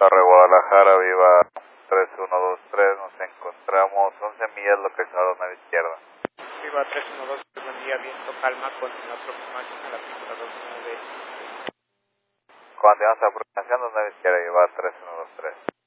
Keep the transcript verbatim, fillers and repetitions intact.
Torre Guadalajara, viva tres uno dos tres, nos encontramos once millas localizados a la izquierda. Viva tres uno dos tres, buen día, viento calma con la aproximación a la pista dos nueve. Continuamos a aproximación dos nueve izquierda, viva tres uno dos tres.